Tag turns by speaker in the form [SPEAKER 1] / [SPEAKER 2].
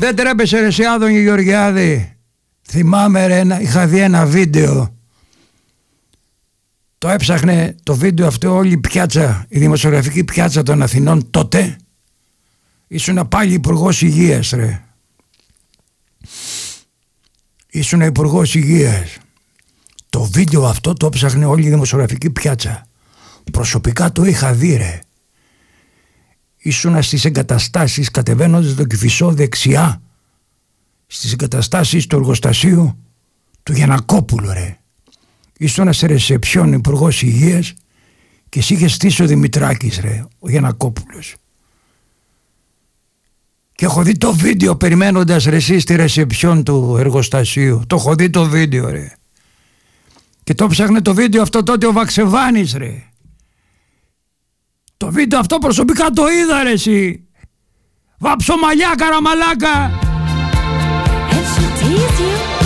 [SPEAKER 1] Δεν τρέπεσαι ρε εσύ Άδωνη Γεωργιάδη. Θυμάμαι ρε, είχα δει ένα βίντεο. Το έψαχνε το βίντεο αυτό όλη η πιάτσα, η δημοσιογραφική πιάτσα των Αθηνών τότε. Ήσουνα πάλι υπουργός υγείας ρε. Ήσουνα υπουργός υγείας. Το βίντεο αυτό το έψαχνε όλη η δημοσιογραφική πιάτσα. Προσωπικά το είχα δει ρε. Ήσουνα στις εγκαταστάσεις κατεβαίνοντας τον Κηφισό δεξιά. Στις εγκαταστάσεις του εργοστασίου του Γιαννακόπουλου ρε. Ήσουνα σε ρεσεψιόν υπουργός υγείας και εσύ είχες στήσει ο Δημητράκης ρε, ο Γιαννακόπουλος. Και έχω δει το βίντεο περιμένοντας ρε εσύ στη ρεσεψιόν του εργοστασίου. Το έχω δει το βίντεο ρε. Και το ψάχνε το βίντεο αυτό τότε ο Βαξεβάνης ρε. Το βίντεο αυτό προσωπικά το είδα ρε εσύ. Βαψομαλιά καραμαλάκα.